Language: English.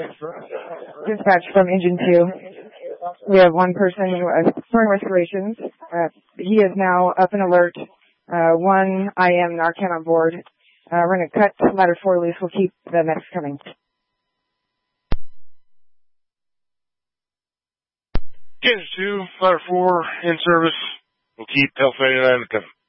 Dispatch from Engine 2. We have one person who has snoring respirations. He is now up and alert. One IM Narcan on board. We're going to cut ladder 4 loose. We'll keep the medics coming. Engine 2, ladder 4 in service. We'll keep Health 99 coming.